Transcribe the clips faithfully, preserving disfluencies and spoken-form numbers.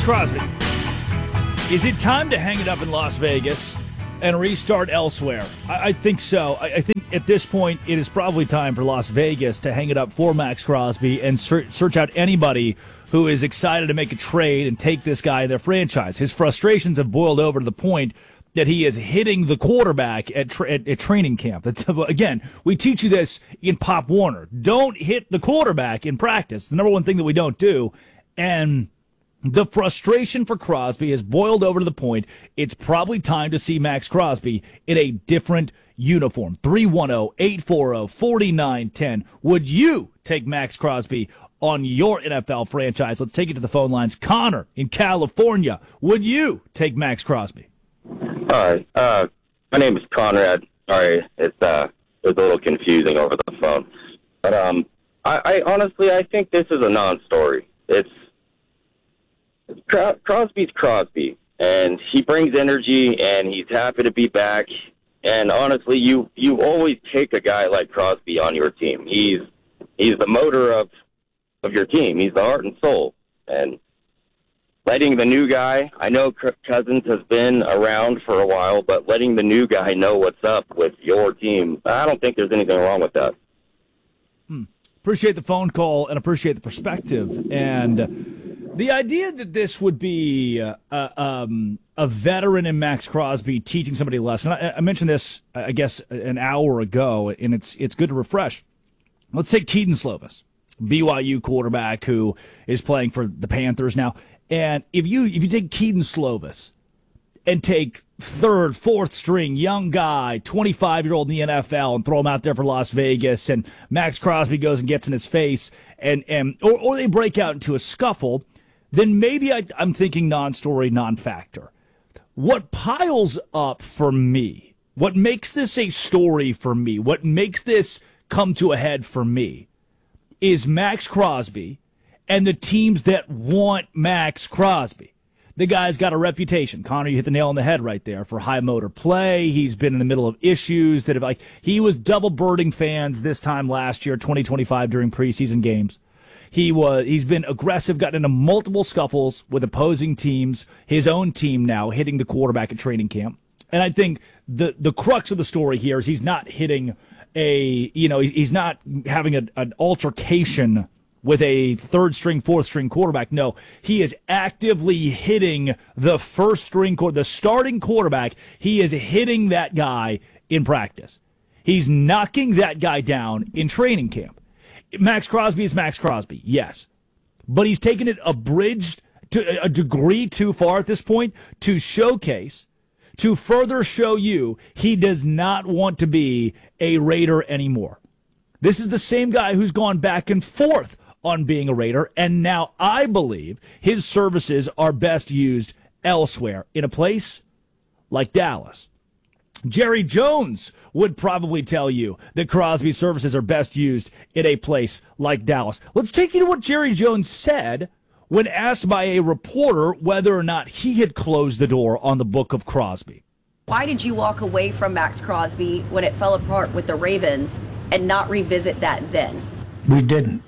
Maxx Crosby. Is it time to hang it up in Las Vegas and restart elsewhere? I, I think so. I, I think at this point it is probably time for Las Vegas to hang it up for Maxx Crosby and ser- search out anybody who is excited to make a trade and take this guy in their franchise. His frustrations have boiled over to the point that he is hitting the quarterback at, tra- at, at training camp. That's, again, we teach you this in Pop Warner. Don't hit the quarterback in practice. It's the number one thing that we don't do. And the frustration for Crosby has boiled over to the point it's probably time to see Maxx Crosby in a different uniform. three one zero, eight four zero, four nine one zero. Would you take Maxx Crosby on your N F L franchise? Let's take it to the phone lines. Connor in California. Would you take Maxx Crosby? All right. Uh, my name is Conrad. Sorry, it's uh, it's a little confusing over the phone. But um, I, I honestly, I think this is a non-story. It's, it's Crosby's Crosby, and he brings energy, and he's happy to be back. And honestly, you you always take a guy like Crosby on your team. He's he's the motor of of your team. He's the heart and soul. And letting the new guy, I know Cousins has been around for a while, but letting the new guy know what's up with your team, I don't think there's anything wrong with that. Hmm. Appreciate the phone call and appreciate the perspective. And the idea that this would be uh, uh, um, a veteran in Maxx Crosby teaching somebody a lesson. I, I mentioned this, I guess, an hour ago, and it's it's good to refresh. Let's take Kedon Slovis, B Y U quarterback who is playing for the Panthers now. And if you if you take Kedon Slovis and take third, fourth string, young guy, twenty-five-year-old in the N F L and throw him out there for Las Vegas, and Maxx Crosby goes and gets in his face, and, and or, or they break out into a scuffle, then maybe I, I'm thinking non-story, non-factor. What piles up for me, what makes this a story for me, what makes this come to a head for me, is Maxx Crosby and the teams that want Maxx Crosby. The guy's got a reputation. Connor, you hit the nail on the head right there for high motor play. He's been in the middle of issues that have, like, he was double birding fans this time last year, twenty twenty-five, during preseason games. He was, he's been aggressive, gotten into multiple scuffles with opposing teams, his own team now hitting the quarterback at training camp. And I think the, the crux of the story here is he's not hitting a, you know, he's not having a, an altercation with a third-string, fourth-string quarterback. No, he is actively hitting the first-string, the starting quarterback. He is hitting that guy in practice. He's knocking that guy down in training camp. Maxx Crosby is Maxx Crosby, yes. But he's taken it a bridge to a degree too far at this point to showcase, to further show you he does not want to be a Raider anymore. This is the same guy who's gone back and forth on being a Raider, and now I believe his services are best used elsewhere, in a place like Dallas. Jerry Jones would probably tell you that Crosby's services are best used in a place like Dallas. Let's take you to what Jerry Jones said when asked by a reporter whether or not he had closed the door on the book of Crosby. Why did you walk away from Maxx Crosby when it fell apart with the Ravens and not revisit that then? We didn't.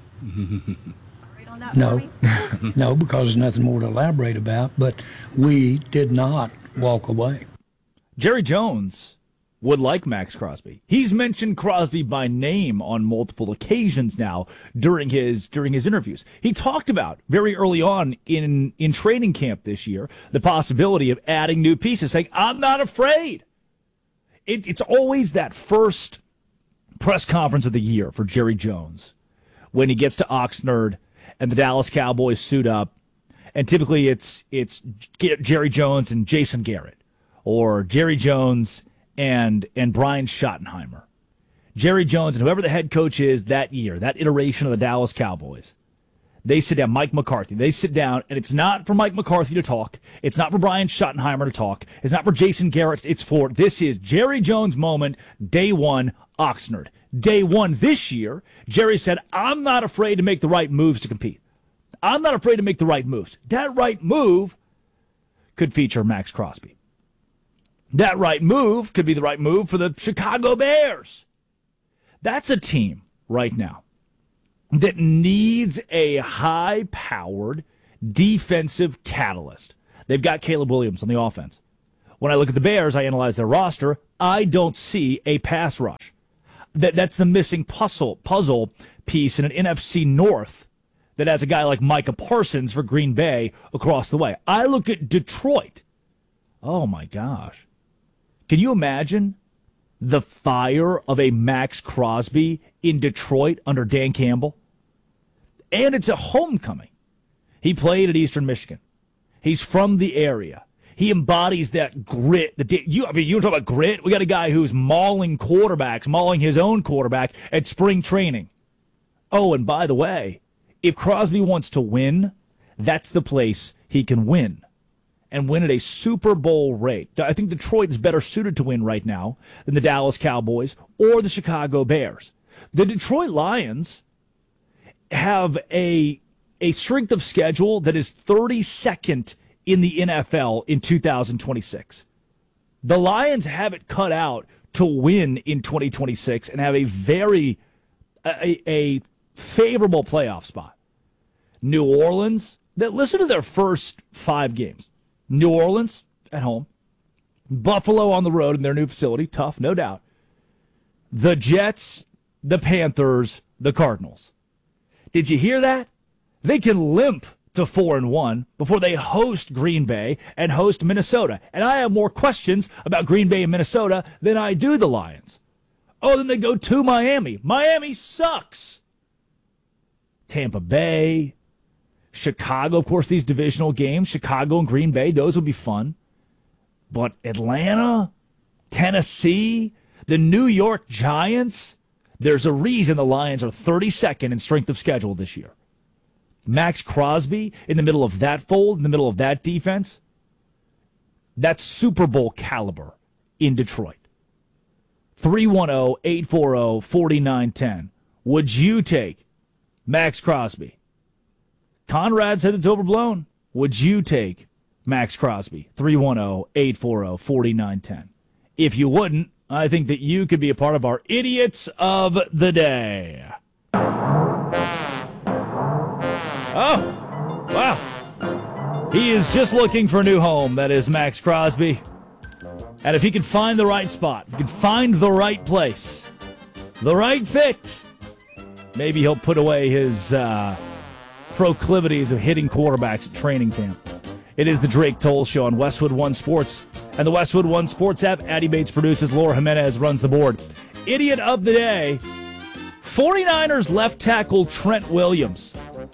Elaborate on that No, for me? no, because there's nothing more to elaborate about, but we did not walk away. Jerry Jones would like Maxx Crosby. He's mentioned Crosby by name on multiple occasions now during his during his interviews. He talked about very early on in, in training camp this year the possibility of adding new pieces, saying, I'm not afraid. It, it's always that first press conference of the year for Jerry Jones when he gets to Oxnard and the Dallas Cowboys suit up, and typically it's it's Jerry Jones and Jason Garrett, or Jerry Jones and and Brian Schottenheimer. Jerry Jones and whoever the head coach is that year, that iteration of the Dallas Cowboys, they sit down, Mike McCarthy, they sit down, and it's not for Mike McCarthy to talk, it's not for Brian Schottenheimer to talk, it's not for Jason Garrett, it's for, this is Jerry Jones' moment, day one, Oxnard. Day one this year, Jerry said, I'm not afraid to make the right moves to compete. I'm not afraid to make the right moves. That right move could feature Maxx Crosby. That right move could be the right move for the Chicago Bears. That's a team right now that needs a high-powered defensive catalyst. They've got Caleb Williams on the offense. When I look at the Bears, I analyze their roster. I don't see a pass rush. That that's the missing puzzle puzzle piece in an N F C North that has a guy like Micah Parsons for Green Bay across the way. I look at Detroit. Oh my gosh. Can you imagine the fire of a Max Crosby in Detroit under Dan Campbell? And it's a homecoming. He played at Eastern Michigan. He's from the area. He embodies that grit. The you, I mean, you talk about grit. We got a guy who's mauling quarterbacks, mauling his own quarterback at spring training. Oh, and by the way, if Crosby wants to win, that's the place he can win, and win at a Super Bowl rate. I think Detroit is better suited to win right now than the Dallas Cowboys or the Chicago Bears. The Detroit Lions have a a strength of schedule that is thirty-second in the N F L in two thousand twenty-six. The Lions have it cut out to win in twenty twenty-six and have a very a, a favorable playoff spot. New Orleans, that listen to their first five games. New Orleans at home. Buffalo on the road in their new facility. Tough, no doubt. The Jets, the Panthers, the Cardinals. Did you hear that? They can limp to four and one before they host Green Bay and host Minnesota. And I have more questions about Green Bay and Minnesota than I do the Lions. Oh, then they go to Miami. Miami sucks. Tampa Bay, Chicago, of course, these divisional games, Chicago and Green Bay, those will be fun. But Atlanta, Tennessee, the New York Giants, there's a reason the Lions are thirty-second in strength of schedule this year. Max Crosby in the middle of that fold, in the middle of that defense, that's Super Bowl caliber in Detroit. three one zero, eight four zero, four nine one zero. Would you take Max Crosby? Conrad said it's overblown. Would you take Max Crosby? three one zero, eight four zero, four nine one zero. If you wouldn't, I think that you could be a part of our Idiots of the Day. Oh, wow. He is just looking for a new home. That is Max Crosby. And if he can find the right spot, if he can find the right place, the right fit, maybe he'll put away his uh, proclivities of hitting quarterbacks at training camp. It is the Drake Toll Show on Westwood One Sports and the Westwood One Sports app. Addie Bates produces. Laura Jimenez runs the board. Idiot of the Day, 49ers left tackle Trent Williams.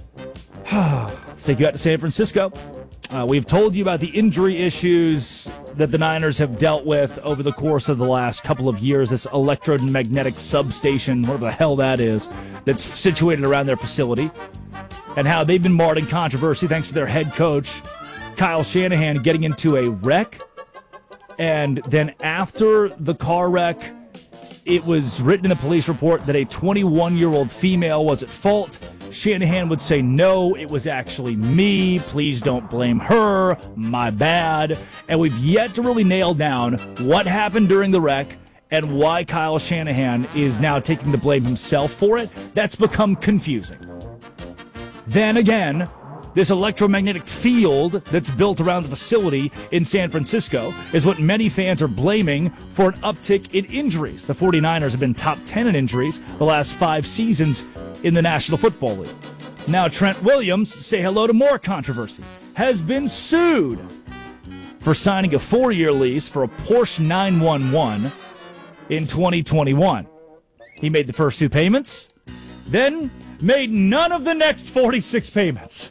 Let's take you out to San Francisco. Uh, we've told you about the injury issues that the Niners have dealt with over the course of the last couple of years. This electromagnetic substation, whatever the hell that is, that's situated around their facility, and how they've been marred in controversy thanks to their head coach, Kyle Shanahan, getting into a wreck. And then after the car wreck, it was written in the police report that a twenty-one-year-old female was at fault. Shanahan would say, no, it was actually me. Please don't blame her. My bad. And we've yet to really nail down what happened during the wreck and why Kyle Shanahan is now taking the blame himself for it. That's become confusing. Then again, this electromagnetic field that's built around the facility in San Francisco is what many fans are blaming for an uptick in injuries. The 49ers have been top ten in injuries the last five seasons in the National Football League. Now Trent Williams, say hello to more controversy, has been sued for signing a four-year lease for a Porsche nine one one in twenty twenty-one. He made the first two payments, then made none of the next forty-six payments.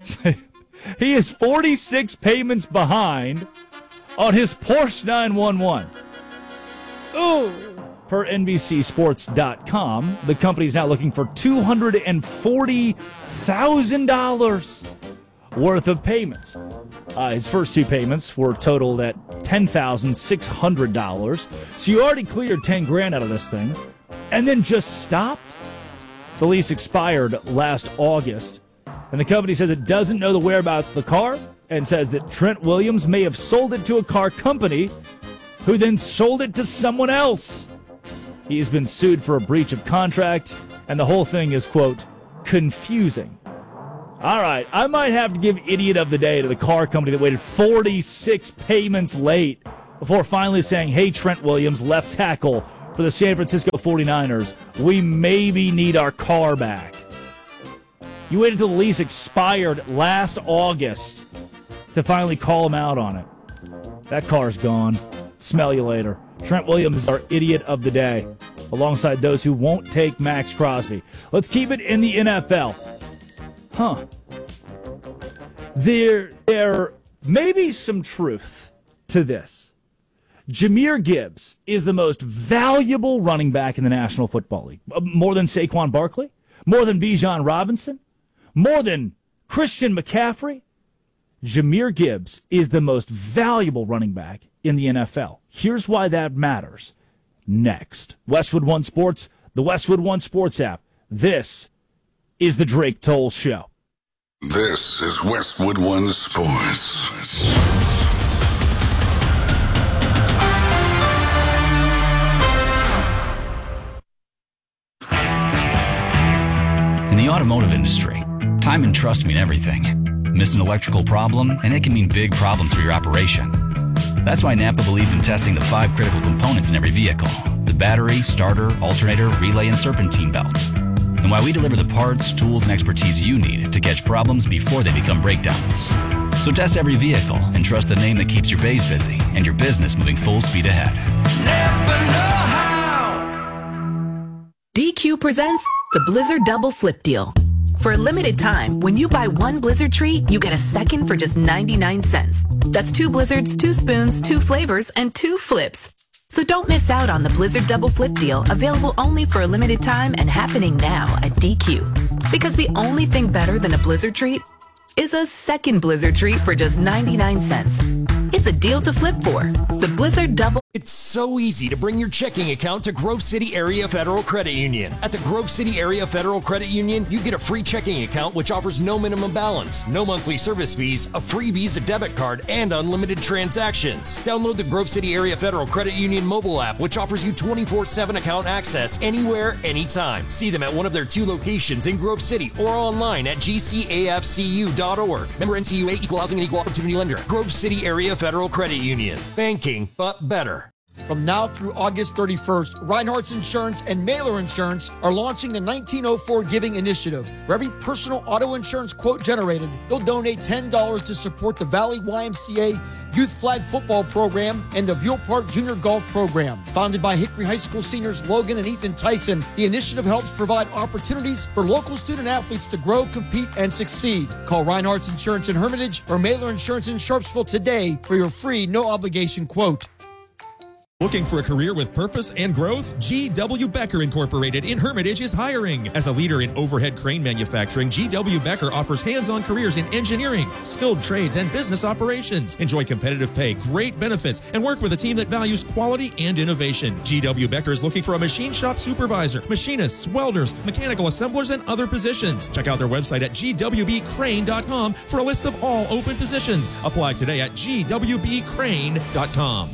He is forty-six payments behind on his Porsche nine one one. Ooh. Per N B C Sports dot com, the company is now looking for two hundred forty thousand dollars worth of payments. Uh, his first two payments were totaled at ten thousand six hundred dollars. So you already cleared ten grand out of this thing and then just stopped? The lease expired last August, and the company says it doesn't know the whereabouts of the car and says that Trent Williams may have sold it to a car company who then sold it to someone else. He's been sued for a breach of contract, and the whole thing is, quote, confusing. All right, I might have to give idiot of the day to the car company that waited forty-six payments late before finally saying, hey, Trent Williams, left tackle for the San Francisco forty-niners, we maybe need our car back. You waited until the lease expired last August to finally call him out on it. That car's gone. Smell you later. Trent Williams is our idiot of the day, alongside those who won't take Max Crosby. Let's keep it in the N F L. Huh. There, there may be some truth to this. Jahmyr Gibbs is the most valuable running back in the National Football League. More than Saquon Barkley? More than Bijan Robinson? More than Christian McCaffrey? Jahmyr Gibbs is the most valuable running back in the N F L. Here's why that matters. Next. Westwood One Sports, the Westwood One Sports app. This is the Drake Toll Show. This is Westwood One Sports. In the automotive industry, time and trust mean everything. Miss an electrical problem, and it can mean big problems for your operation. That's why Napa believes in testing the five critical components in every vehicle: the battery, starter, alternator, relay, and serpentine belt. And why we deliver the parts, tools, and expertise you need to catch problems before they become breakdowns. So test every vehicle and trust the name that keeps your bays busy and your business moving full speed ahead. Napa know-how. D Q presents the Blizzard Double Flip Deal. For a limited time, when you buy one Blizzard treat, you get a second for just ninety-nine cents. That's two Blizzards, two spoons, two flavors, and two flips. So don't miss out on the Blizzard Double Flip Deal, available only for a limited time and happening now at D Q. Because the only thing better than a Blizzard treat is a second Blizzard treat for just ninety-nine cents. It's a deal to flip for. The Blizzard Double... It's so easy to bring your checking account to Grove City Area Federal Credit Union. At the Grove City Area Federal Credit Union, you get a free checking account which offers no minimum balance, no monthly service fees, a free Visa debit card, and unlimited transactions. Download the Grove City Area Federal Credit Union mobile app, which offers you twenty-four seven account access anywhere, anytime. See them at one of their two locations in Grove City or online at g c a f c u dot org. Member N C U A, Equal Housing and Equal Opportunity Lender. Grove City Area Federal Credit Union. Banking, but better. From now through August thirty-first, Reinhardt's Insurance and Mailer Insurance are launching the nineteen oh four Giving Initiative. For every personal auto insurance quote generated, they'll donate ten dollars to support the Valley Y M C A Youth Flag Football Program and the Buell Park Junior Golf Program. Founded by Hickory High School seniors Logan and Ethan Tyson, the initiative helps provide opportunities for local student athletes to grow, compete, and succeed. Call Reinhardt's Insurance in Hermitage or Mailer Insurance in Sharpsville today for your free, no-obligation quote. Looking for a career with purpose and growth? G W. Becker Incorporated in Hermitage is hiring. As a leader in overhead crane manufacturing, G W. Becker offers hands-on careers in engineering, skilled trades, and business operations. Enjoy competitive pay, great benefits, and work with a team that values quality and innovation. G W. Becker is looking for a machine shop supervisor, machinists, welders, mechanical assemblers, and other positions. Check out their website at g w b crane dot com for a list of all open positions. Apply today at g w b crane dot com.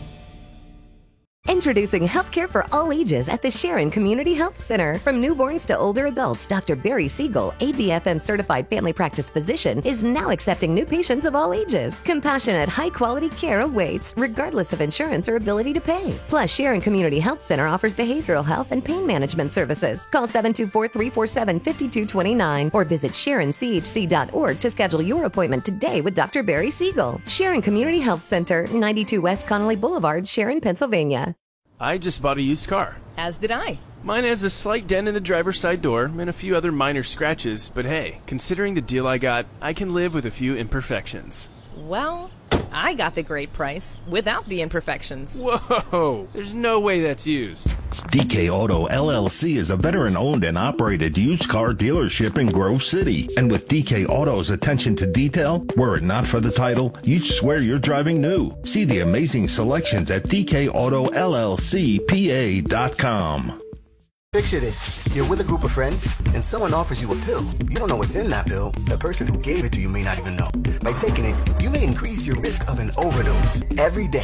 Introducing healthcare for all ages at the Sharon Community Health Center. From newborns to older adults, Doctor Barry Siegel, A B F M certified family practice physician, is now accepting new patients of all ages. Compassionate, high-quality care awaits, regardless of insurance or ability to pay. Plus, Sharon Community Health Center offers behavioral health and pain management services. Call seven two four, three four seven, five two two nine or visit sharon c h c dot org to schedule your appointment today with Doctor Barry Siegel. Sharon Community Health Center, ninety-two West Connolly Boulevard, Sharon, Pennsylvania. I just bought a used car. As did I. Mine has a slight dent in the driver's side door and a few other minor scratches, but hey, considering the deal I got, I can live with a few imperfections. Well, I got the great price without the imperfections. Whoa, there's no way that's used. D K Auto L L C is a veteran-owned and operated used car dealership in Grove City. And with D K Auto's attention to detail, were it not for the title, you'd swear you're driving new. See the amazing selections at d k auto l l c p a dot com. Picture this. You're with a group of friends, and someone offers you a pill. You don't know what's in that pill. The person who gave it to you may not even know. By taking it, you may increase your risk of an overdose. Every day,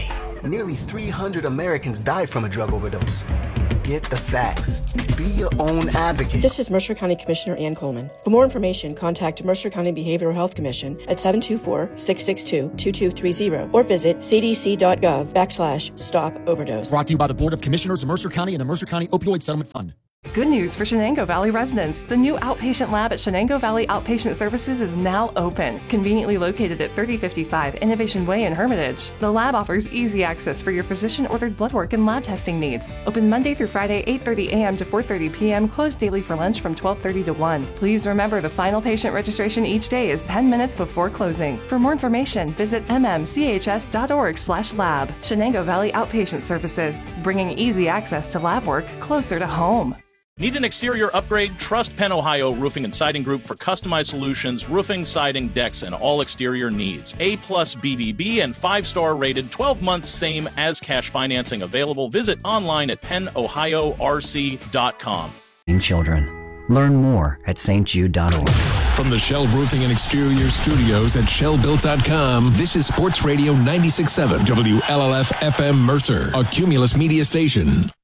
nearly three hundred Americans died from a drug overdose. Get the facts. Be your own advocate. This is Mercer County Commissioner Ann Coleman. For more information, contact Mercer County Behavioral Health Commission at seven two four, six six two, two two three zero or visit c d c dot gov backslash stop overdose. Brought to you by the Board of Commissioners of Mercer County and the Mercer County Opioid Settlement Fund. Good news for Shenango Valley residents. The new outpatient lab at Shenango Valley Outpatient Services is now open, conveniently located at thirty fifty-five Innovation Way in Hermitage. The lab offers easy access for your physician-ordered blood work and lab testing needs. Open Monday through Friday, eight thirty a.m. to four thirty p.m., closed daily for lunch from twelve thirty to one. Please remember the final patient registration each day is ten minutes before closing. For more information, visit m m c h s dot org slash lab. Shenango Valley Outpatient Services, bringing easy access to lab work closer to home. Need an exterior upgrade? Trust Penn Ohio Roofing and Siding Group for customized solutions, roofing, siding, decks, and all exterior needs. A plus B B B and five-star rated, twelve months same as cash financing available. Visit online at penn ohio r c dot com. Children. Learn more at s t jude dot org. From the Shell Roofing and Exterior Studios at shell built dot com, this is Sports Radio ninety-six point seven W L L F F M Mercer, a Cumulus media station.